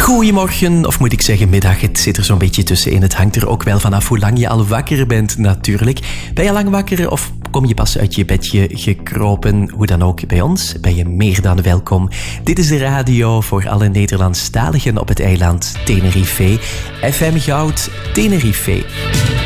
Goedemorgen, of moet ik zeggen middag, het zit er zo'n beetje tussenin. Het hangt er ook wel vanaf hoe lang je al wakker bent natuurlijk. Ben je lang wakker of kom je pas uit je bedje gekropen? Hoe dan ook, bij ons ben je meer dan welkom. Dit is de radio voor alle Nederlandstaligen op het eiland Tenerife. FM Goud Tenerife.